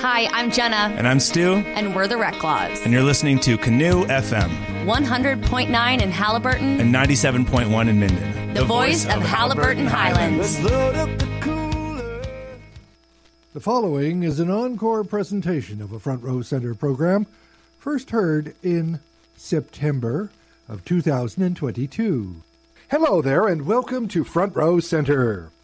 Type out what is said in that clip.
Hi, I'm Jenna. And I'm Stu. And we're the Reclaws. And you're listening to Canoe FM. 100.9 in Halliburton. And 97.1 in Minden. The voice of Halliburton Highlands. The following is an encore presentation of a Front Row Center program, first heard in September of 2022. Hello there, and welcome to Front Row Center.